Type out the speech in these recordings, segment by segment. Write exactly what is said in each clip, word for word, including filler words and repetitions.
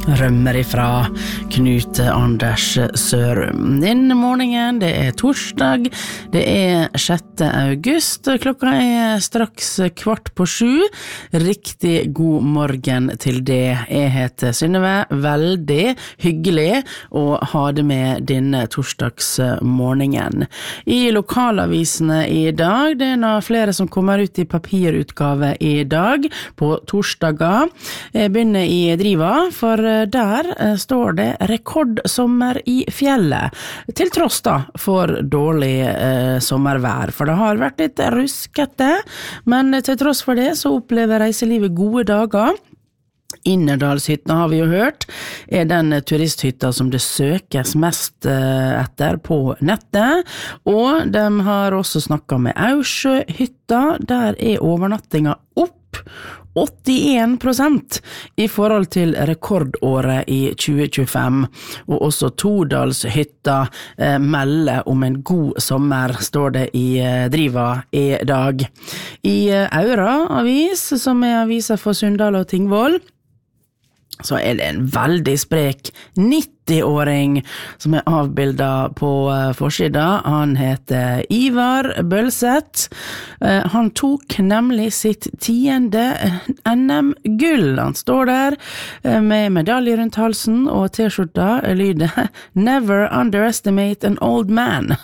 Rømmer ifra Knut Anders Sørum. Denne morgenen, det er torsdag, det er sjette august, klokka er straks kvart på sju. Riktig god morgen til det. Jeg heter Synnøve, veldig hyggelig å ha det med denne torsdagsmorgenen. I lokalavisene i dag, det er noe flere som kommer ut i papirutgave i dag, på torsdager. Jeg begynner i Driva, for der står det rekordsommer i fjellet, til tross da for dårlig eh, sommervær, for det har vært litt ruskete, men til tross for det så opplever reiselivet gode dager. Innerdalshytta har vi jo hørt, er den turisthytta som det søkes mest etter på nettet, og de har også snakket med Aursjøhytta, der er overnattinga opp åttien prosent i forhold til rekordåret i tjue tjuefem, og også Todalshytta eh, melder om en god sommer, står det i eh, Driva i dag. I eh, Aura avis, som er aviser for Sunndal og Tingvoll, så er det en veldig sprek nitti-åring som er avbildet på forsida. Han heter Ivar Bølseth. Han tok nemlig sitt tiende N M-gull. Han står der med medalje rundt halsen, og t-skjorta lyder «Never underestimate an old man».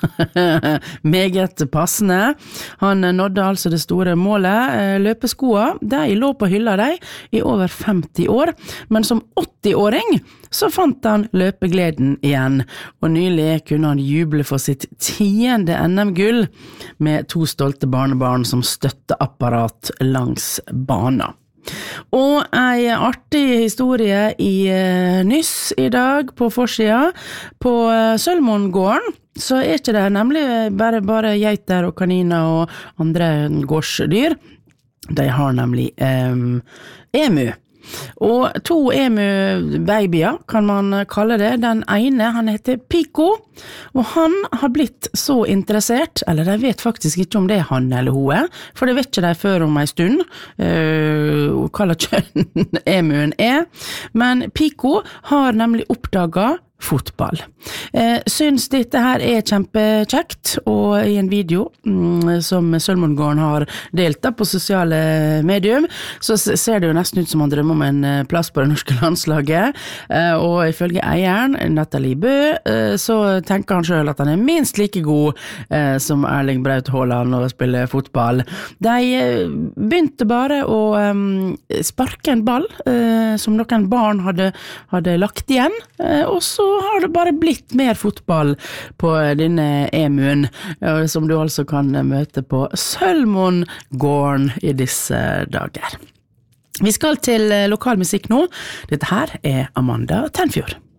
Meget passende. Han nådde altså det store målet. Løpeskoa, de lå på hylla de i over femti år, men som åtti-åring så fant han løpegleden igjen, og nylig kunne han juble for sitt tiende N M-gull med to stolte barnebarn som støtteapparat langs bana. Og en artig historie i uh, Nyss i dag på forsida. På uh, Sølvmongården så er ikke det nemlig bare, bare geiter og kaniner og andre gårdsdyr. De har nemlig um, emu. Og to emu-babyer kan man kalle det. Den ene, han heter Pico, og han har blitt så interessert, eller de vet faktisk ikke om det er han eller hun er, for det vet ikke de før om en stund, uh, hva kjønn emuen er. Men Pico har nemlig oppdaget fotball. Eh, syns dette her er kjempekjekt, og i en video mm, som Sølvmongården har delt på sosiale medium, så ser det jo nesten ut som han drømmer om en plass på det norske landslaget, eh, og ifølge eieren, Nathalie Bø, eh, så tenker han selv at han er minst like god eh, som Erling Braut Haaland å spille fotball. De eh, begynte bare å eh, sparke en ball eh, som noen barn hadde, hadde lagt igjen, eh, og så har det bare blitt mer fotball på denne emuen, som du altså kan møte på Sølvmongården i disse dager. Vi skal til lokalmusikk nå. Dette her er Amanda Tenfjord.